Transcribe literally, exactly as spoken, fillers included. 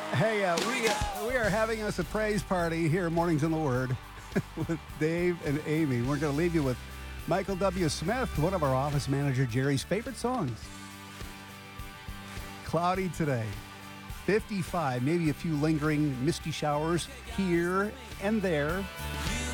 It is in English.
Hey, uh, we uh, we are having us a praise party here, Mornings in the Word, with Dave and Amy. We're going to leave you with Michael W. Smith, one of our office manager Jerry's favorite songs. Cloudy today, fifty-five, maybe a few lingering misty showers here and there.